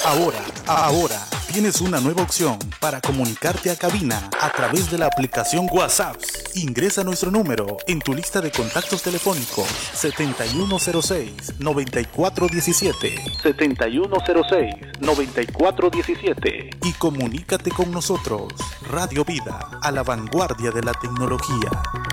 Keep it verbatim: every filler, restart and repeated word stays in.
Ahora, ahora, tienes una nueva opción para comunicarte a cabina a través de la aplicación WhatsApp. Ingresa nuestro número en tu lista de contactos telefónicos setenta y uno cero seis, noventa y cuatro diecisiete, setenta y uno cero seis, noventa y cuatro diecisiete y comunícate con nosotros. Radio Vida, a la vanguardia de la tecnología.